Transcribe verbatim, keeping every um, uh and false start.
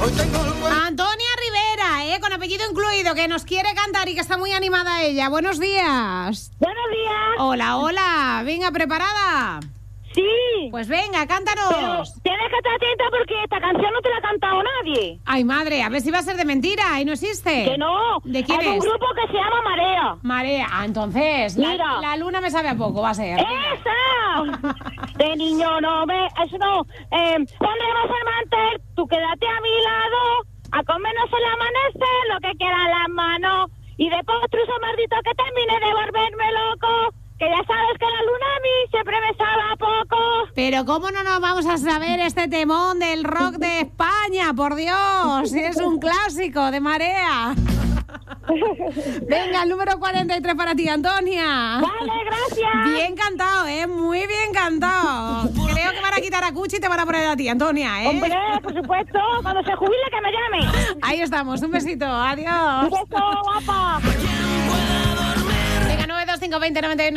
Antonia Rivera, eh, con apellido incluido, que nos quiere cantar y que está muy animada ella. Buenos días. Buenos días. Hola, hola. Venga, ¿preparada? Sí. Pues venga, cántanos. Pero tienes que estar atenta porque esta canción no te la ha cantado nadie. Ay, madre, a ver si va a ser de mentira y no existe. Que no. ¿De quién es? es? un grupo que se llama Marea. Marea. Ah, entonces, la, Mira. la luna me sabe a poco, va a ser. ¡Esa! De niño no me... Eso no. Eh, pondremos el mantel, tú quédate a mi lado, a comernos el amanecer, lo que quieran las manos, y de postruso maldito que termine de volverme loco, que ya sabes que la luna a mí siempre me sabe a poco. Pero ¿cómo no nos vamos a saber este temón del rock de España? Por Dios, si es un clásico de Marea. Venga, el número cuarenta y tres para ti, Antonia. Vale, gracias. Bien cantado, ¿eh? Muy bien cantado. Creo que van a quitar a Cuchi y te van a poner a ti, Antonia, ¿eh? Hombre, por supuesto, cuando se jubile que me llame. Ahí estamos, un besito, adiós. Un beso, guapa. Venga, nueve dos cinco veinte noventa y uno.